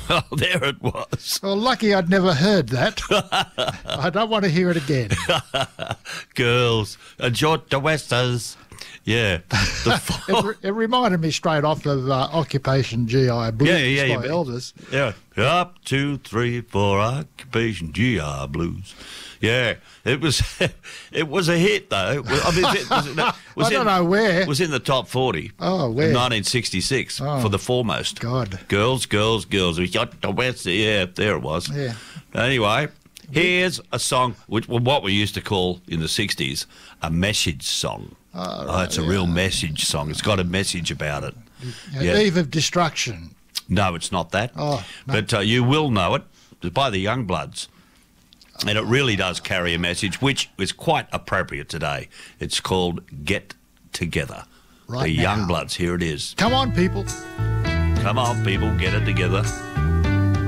Oh, there it was. Well, lucky I'd never heard that. I don't want to hear it again. Girls and short to westers. Yeah. It reminded me straight off of Occupation GI Blues by Elvis. Yeah. Up, 2, 3, 4, Occupation GI Blues. Yeah. It was a hit, though. I don't know where. It was in the top 40. Oh, where? In 1966 for the foremost. God. Girls, girls, girls. We got the west. Yeah, there it was. Yeah. Anyway, here's a song, what we used to call in the 60s a message song. It's a real message song. It's got a message about it. Eve of Destruction. No, it's not that. Oh, no. But you will know it by the Youngbloods. And it really does carry a message, which is quite appropriate today. It's called Get Together. Right the now. Youngbloods, here it is. Come on, people. Come on, people, get it together.